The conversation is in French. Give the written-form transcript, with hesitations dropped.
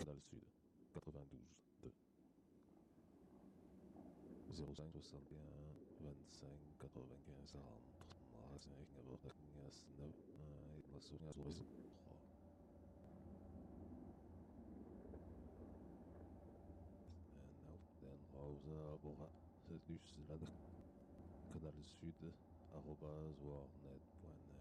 Canal Sud, 92.2. 05 61 25 95 43 59 3. Nou, den Rosa Bora, c'est du Canal Sud, arrobas warnet.net.